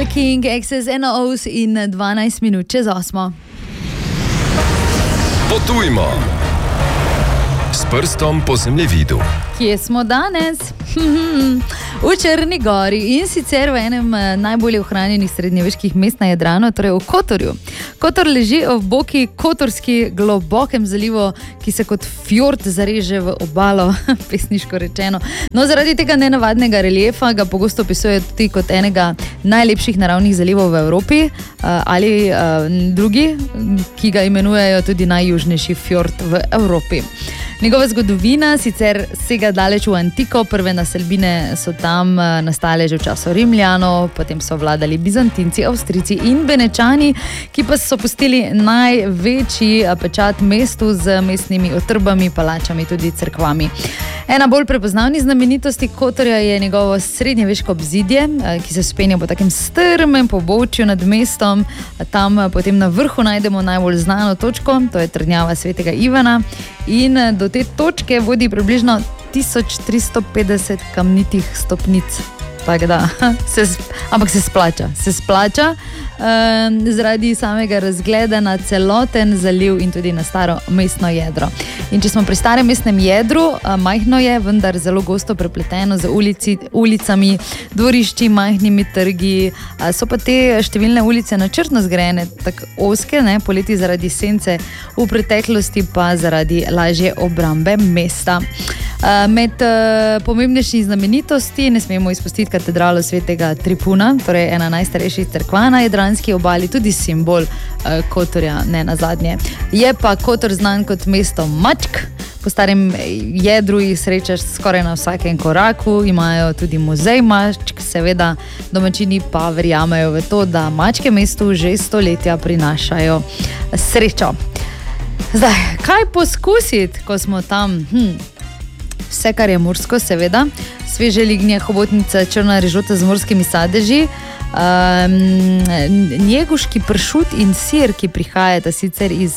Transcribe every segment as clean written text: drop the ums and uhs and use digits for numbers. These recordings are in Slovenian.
King, Access NOs in 12 minut čez 8. Potujmo s prstom po zemljevidu. Kje smo danes? V Črni Gori in sicer v enem najbolje ohranjenih srednjeveških mest na Jadranu, torej v Kotorju. Kotor leži v boki Kotorski globokem zalivu, ki se kot fjord zareže v obalo, pesniško rečeno. No, zaradi tega nenavadnega reliefa ga pogosto opisujejo tudi kot enega najlepših naravnih zalivov v Evropi ali drugi, ki ga imenujejo tudi najjužnejši fjord v Evropi. Njegova zgodovina sicer sega daleč v antiko, prve naselbine so tam nastale že v času Rimljanov, potem so vladali Bizantinci, Avstrijci in Benečani, ki pa so pustili največji pečat mestu z mestnimi utrbami, palačami, tudi cerkvami. Ena bolj prepoznavnih znamenitosti Kotorja je njegovo srednjeveško obzidje, ki se spenja po takem strmem pobočju nad mestom. Tam potem na vrhu najdemo najbolj znano točko, to je trdnjava Svetega Ivana, in do te točke vodi približno 1350 kamnitih stopnic. Tako da, ampak se splača zaradi samega razgleda na celoten zaliv in tudi na staro mestno jedro. In če smo pri starem mestnem jedru, majhno je, vendar zelo gosto prepleteno z ulicami, dvorišči, majhnimi trgi, so pa te številne ulice načrtno zgrajene, tako ozke, poleti zaradi sence, v preteklosti pa zaradi lažje obrambe mesta. Med pomembnejših znamenitosti ne smemo izpustiti katedralo Svetega Tripuna, torej ena najstarejših cerkva na jadranski obali, tudi simbol Kotorja, ne nazadnje. Je pa Kotor znan kot mesto mačk. Po starem jedru jih srečaš skoraj na vsakem koraku, imajo tudi muzej mačk, seveda domačini pa verjamejo v to, da mačke mestu že stoletja prinašajo srečo. Zdaj, kaj poskusiti, ko smo tam? Vse, kar je morsko, seveda. Sveže lignje, hobotnica, črna rižota z morskimi sadeži, njeguški pršut in sir, ki prihajata sicer iz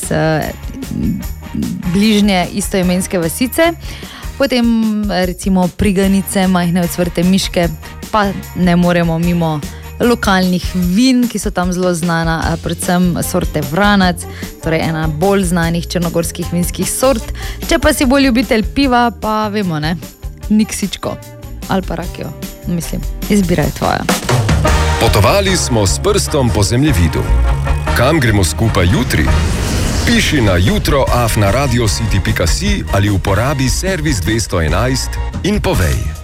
bližnje istoimenske vasice, potem recimo priganice, majhne ocvrte miške, pa ne moremo mimo lokalnih vin, ki so tam zelo znana, predvsem sorte Vranac, torej ena bolj znanih črnogorskih vinskih sort. Če pa si bolj ljubitelj piva, pa vemo, Niksičko ali pa Rakijo. Mislim, izbira je tvoja. Potovali smo s prstom po zemljevidu. Kam gremo skupaj jutri? Piši na jutro@radiocity.si ali uporabi servis 211 in povej.